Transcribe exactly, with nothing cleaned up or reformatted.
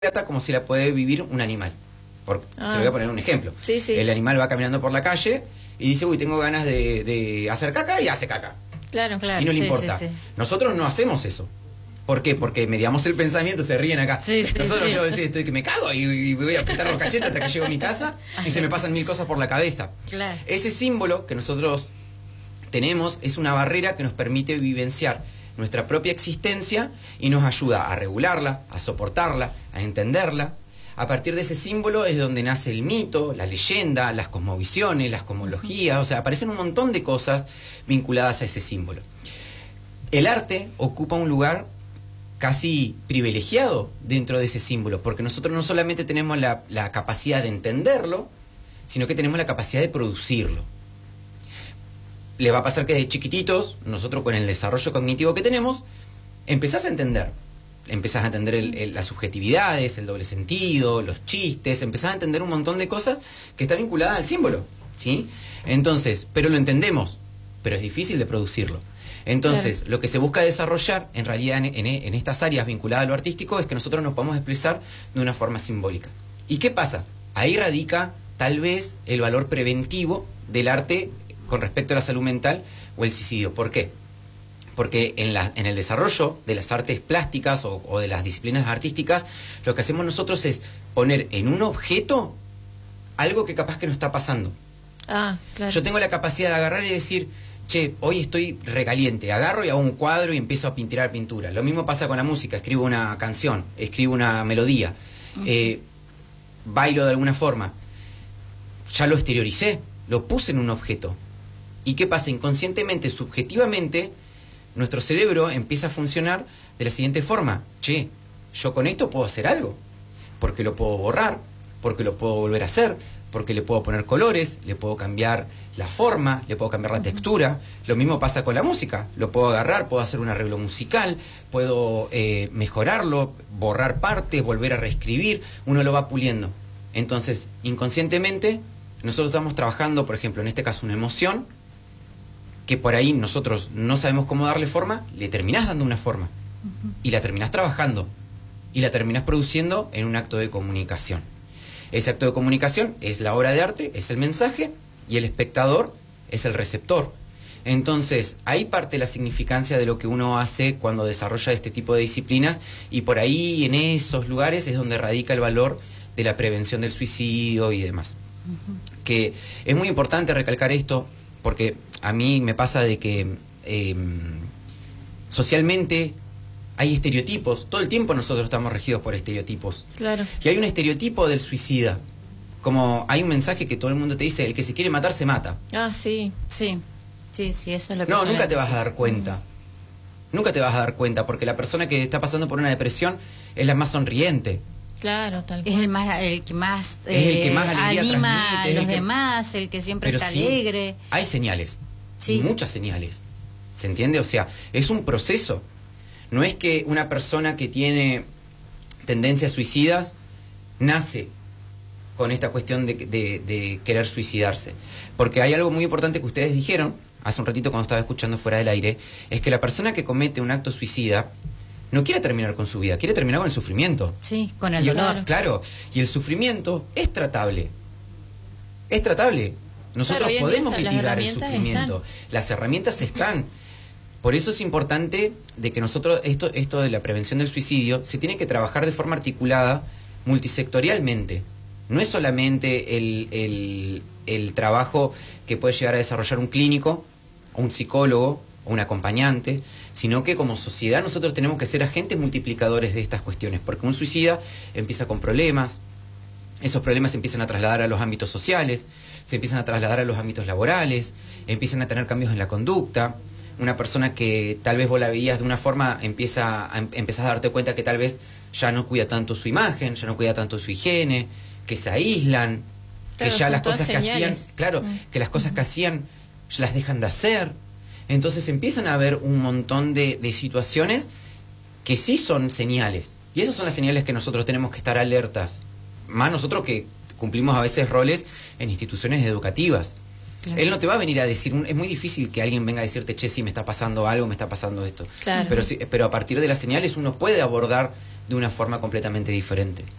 gata como si la puede vivir un animal. Porque, ah. Se lo voy a poner un ejemplo. Sí, sí. El animal va caminando por la calle y dice, uy, tengo ganas de, de hacer caca, y hace caca. Claro, claro. Y no le sí, importa. Sí, sí. Nosotros no hacemos eso. ¿Por qué? Porque mediamos el pensamiento, se ríen acá. Sí, sí, Nosotros sí. yo decía, estoy que me cago y, y voy a apretar los cachetes hasta que llego a mi casa y se me pasan mil cosas por la cabeza. Claro. Ese símbolo que nosotros tenemos es una barrera que nos permite vivenciar nuestra propia existencia y nos ayuda a regularla, a soportarla, a entenderla. A partir de ese símbolo es donde nace el mito, la leyenda, las cosmovisiones, las cosmologías, o sea, aparecen un montón de cosas vinculadas a ese símbolo. El arte ocupa un lugar casi privilegiado dentro de ese símbolo, porque nosotros no solamente tenemos la, la capacidad de entenderlo, sino que tenemos la capacidad de producirlo. Le va a pasar que desde chiquititos, nosotros con el desarrollo cognitivo que tenemos, empezás a entender. Empezás a entender el, el, las subjetividades, el doble sentido, los chistes, empezás a entender un montón de cosas que están vinculadas al símbolo, ¿sí? Entonces, pero lo entendemos, pero es difícil de producirlo. Entonces, claro, lo que se busca desarrollar, en realidad, en, en, en estas áreas vinculadas a lo artístico, es que nosotros nos podamos expresar de una forma simbólica. ¿Y qué pasa? Ahí radica, tal vez, el valor preventivo del arte con respecto a la salud mental o el suicidio. ¿Por qué? Porque en, la, en el desarrollo de las artes plásticas o, o de las disciplinas artísticas, lo que hacemos nosotros es poner en un objeto algo que capaz que no está pasando. Ah, claro. Yo tengo la capacidad de agarrar y decir, che, hoy estoy recaliente, agarro y hago un cuadro y empiezo a pintar pintura. Lo mismo pasa con la música, escribo una canción, escribo una melodía, uh-huh. eh, bailo de alguna forma. Ya lo exterioricé, lo puse en un objeto. ¿Y qué pasa? Inconscientemente, subjetivamente, nuestro cerebro empieza a funcionar de la siguiente forma. Che, yo con esto puedo hacer algo, porque lo puedo borrar, porque lo puedo volver a hacer, porque le puedo poner colores, le puedo cambiar la forma, le puedo cambiar la uh-huh. textura. Lo mismo pasa con la música. Lo puedo agarrar, puedo hacer un arreglo musical, puedo eh, mejorarlo, borrar partes, volver a reescribir. Uno lo va puliendo. Entonces, inconscientemente, nosotros estamos trabajando, por ejemplo, en este caso, una emoción, que por ahí nosotros no sabemos cómo darle forma, le terminás dando una forma. Uh-huh. Y la terminás trabajando. Y la terminás produciendo en un acto de comunicación. Ese acto de comunicación es la obra de arte, es el mensaje, y el espectador es el receptor. Entonces, ahí parte la significancia de lo que uno hace cuando desarrolla este tipo de disciplinas, y por ahí, en esos lugares, es donde radica el valor de la prevención del suicidio y demás. Uh-huh. Que es muy importante recalcar esto, porque a mí me pasa de que eh, socialmente hay estereotipos. Todo el tiempo nosotros estamos regidos por estereotipos. Claro. Y hay un estereotipo del suicida. Como hay un mensaje que todo el mundo te dice, el que se quiere matar se mata. Ah, sí, sí. Sí, sí, eso es lo que... No, nunca te vas a dar cuenta. Uh-huh. Nunca te vas a dar cuenta, porque la persona que está pasando por una depresión es la más sonriente. Claro, tal cual. Es el más el que más, es eh, el que más alegría anima transmite, a los el que... demás, el que siempre Pero está sí, alegre. Hay señales, sí. Y muchas señales. ¿Se entiende? O sea, es un proceso. No es que una persona que tiene tendencias suicidas nace con esta cuestión de, de, de querer suicidarse. Porque hay algo muy importante que ustedes dijeron hace un ratito cuando estaba escuchando fuera del aire, es que la persona que comete un acto suicida no quiere terminar con su vida, quiere terminar con el sufrimiento. Sí, con el y, dolor. Claro, y el sufrimiento es tratable. Es tratable. Nosotros claro, podemos está, mitigar el sufrimiento. Están. Las herramientas están. Por eso es importante de que nosotros, esto, esto de la prevención del suicidio, se tiene que trabajar de forma articulada, multisectorialmente. No es solamente el, el, el trabajo que puede llegar a desarrollar un clínico, un psicólogo, o un acompañante, sino que como sociedad nosotros tenemos que ser agentes multiplicadores de estas cuestiones, porque un suicida empieza con problemas, esos problemas se empiezan a trasladar a los ámbitos sociales, se empiezan a trasladar a los ámbitos laborales, empiezan a tener cambios en la conducta. Una persona que tal vez vos la veías de una forma, empieza a, empezás a darte cuenta que tal vez ya no cuida tanto su imagen, ya no cuida tanto su higiene, que se aíslan, claro, que ya las cosas señales. que hacían, claro, mm. que las cosas que hacían ya las dejan de hacer. Entonces empiezan a haber un montón de, de situaciones que sí son señales. Y esas son las señales que nosotros tenemos que estar alertas. Más nosotros que cumplimos a veces roles en instituciones educativas. Claro. Él no te va a venir a decir, es muy difícil que alguien venga a decirte, che, sí, me está pasando algo, me está pasando esto. Claro. Pero, pero a partir de las señales uno puede abordar de una forma completamente diferente.